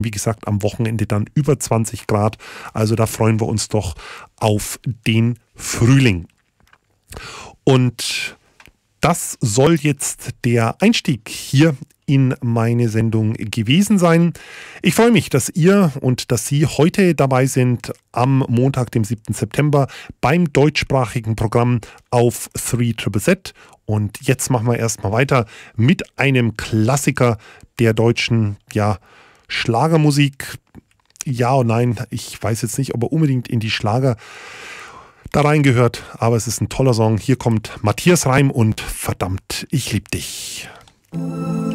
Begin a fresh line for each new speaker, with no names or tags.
Wie gesagt, am Wochenende dann über 20 Grad. Also da freuen wir uns doch auf den Frühling. Und das soll jetzt der Einstieg hier in meine Sendung gewesen sein. Ich freue mich, dass ihr und dass Sie heute dabei sind am Montag, dem 7. September beim deutschsprachigen Programm auf 3ZZZ. Und jetzt machen wir erstmal weiter mit einem Klassiker der deutschen, Schlagermusik. Ja und nein, ich weiß jetzt nicht, ob er unbedingt in die Schlager da reingehört, aber es ist ein toller Song. Hier kommt Matthias Reim und Verdammt, ich lieb dich.